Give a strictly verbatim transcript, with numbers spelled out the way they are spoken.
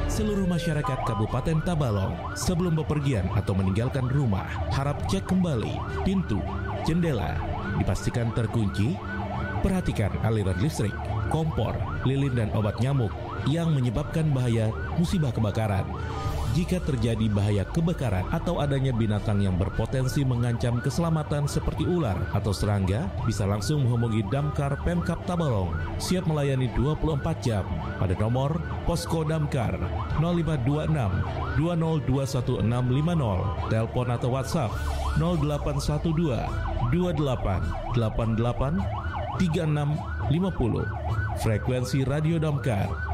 Seluruh masyarakat Kabupaten Tabalong sebelum bepergian atau meninggalkan rumah harap cek kembali pintu, jendela, dipastikan terkunci. Perhatikan aliran listrik, kompor, lilin dan obat nyamuk yang menyebabkan bahaya musibah kebakaran. Jika terjadi bahaya kebakaran atau adanya binatang yang berpotensi mengancam keselamatan seperti ular atau serangga, bisa langsung menghubungi Damkar Pemkab Tabalong. Siap melayani dua puluh empat jam pada nomor Posko Damkar nol lima dua enam dua nol dua satu enam lima nol, telepon atau WhatsApp nol delapan satu dua dua delapan delapan delapan tiga enam lima nol. Frekuensi Radio Damkar